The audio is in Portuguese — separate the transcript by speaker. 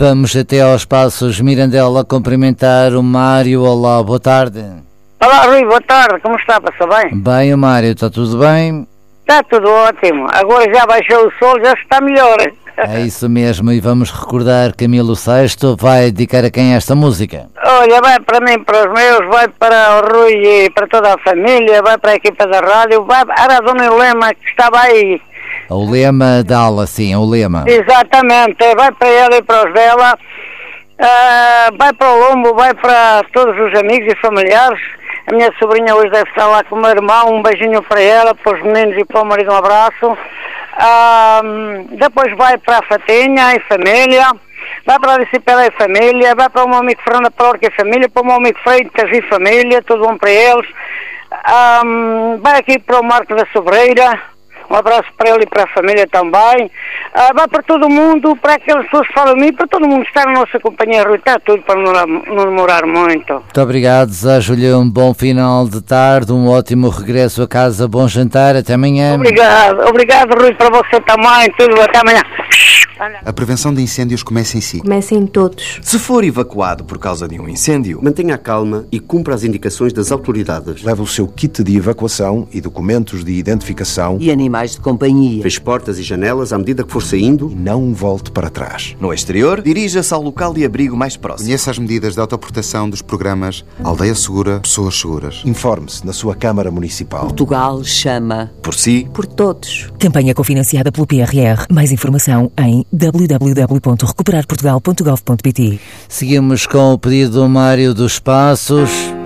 Speaker 1: Vamos até aos Passos Mirandela cumprimentar o Mário. Olá, boa tarde.
Speaker 2: Olá, Rui, boa tarde. Como está? Passou bem?
Speaker 1: Bem, o Mário, está tudo bem?
Speaker 2: Está tudo ótimo. Agora já baixou o sol, já está melhor.
Speaker 1: É isso mesmo, e vamos recordar Camilo VI vai dedicar a quem esta música?
Speaker 2: Olha, vai para mim, para os meus, vai para o Rui e para toda a família, vai para a equipa da rádio, vai para a Dona Lema que estava aí.
Speaker 1: O lema da aula, sim, o lema.
Speaker 2: Exatamente, vai para ela e para os dela, vai para o Lombo, vai para todos os amigos e familiares. A minha sobrinha hoje deve estar lá com o meu irmão, um beijinho para ela, para os meninos e para o marido um abraço. Depois vai para a Fatinha e família, vai para a Discipela e família, vai para o meu amigo Fernando Porca e família, para o meu amigo Freitas e família, tudo bom para eles. Vai aqui para o Marco da Sobreira, um abraço para ele e para a família também. Vai para todo mundo, para aquelas pessoas que falam a mim, para todo mundo estar na nossa companhia, Rui, está tudo para não demorar muito.
Speaker 1: Muito obrigado, desejo-lhe um bom final de tarde, um ótimo regresso a casa, bom jantar, até amanhã.
Speaker 2: Obrigado Rui, para você também, tudo, até amanhã.
Speaker 3: A prevenção de incêndios começa em si.
Speaker 4: Começa em todos.
Speaker 5: Se for evacuado por causa de um incêndio,
Speaker 6: mantenha a calma e cumpra as indicações das autoridades.
Speaker 7: Leve o seu kit de evacuação e documentos de identificação.
Speaker 8: E animais de companhia.
Speaker 6: Feche portas e janelas à medida que for saindo.
Speaker 7: E não volte para trás.
Speaker 5: No exterior, dirija-se ao local de abrigo mais próximo.
Speaker 3: Conheça as medidas de autoproteção dos programas Aldeia Segura, Pessoas Seguras.
Speaker 7: Informe-se na sua Câmara Municipal.
Speaker 8: Portugal chama
Speaker 5: por si,
Speaker 4: por todos.
Speaker 9: Campanha cofinanciada pelo PRR. Mais informação em www.recuperarportugal.gov.pt.
Speaker 1: Seguimos com o pedido do Mário dos Passos.